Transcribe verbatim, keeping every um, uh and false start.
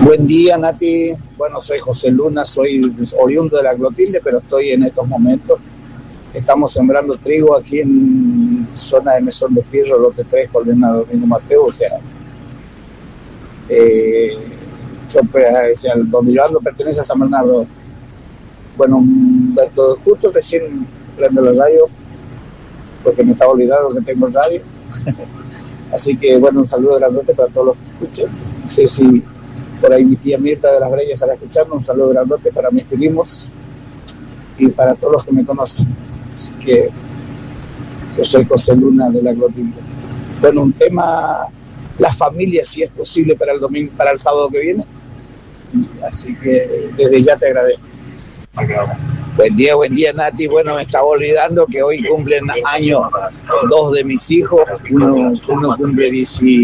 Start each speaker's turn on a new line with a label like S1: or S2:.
S1: Buen día, Nati. Bueno, soy José Luna, soy oriundo de la Clotilde, pero estoy en estos momentos. Estamos sembrando trigo aquí en zona de Mesón de Fierro, lote tres, Coordenada Domingo Mateo. O sea, eh, yo, o sea, donde yo ando pertenece a San Bernardo. Bueno, esto, justo recién prendo la radio, porque me estaba olvidando que tengo radio. Así que, bueno, un saludo grandote para todos los que escuchen. No sé si por ahí mi tía Mirta de las Breñas estará escuchando. Un saludo grandote para mis primos y para todos los que me conocen. Así que yo soy José Luna de la Clotilde. Bueno, un tema, la familia, si es posible para el domingo, para el sábado que viene. Así que desde ya te agradezco. Buen día, buen día, Nati. Bueno, me estaba olvidando que hoy cumplen años dos de mis hijos. Uno, uno cumple dieciocho.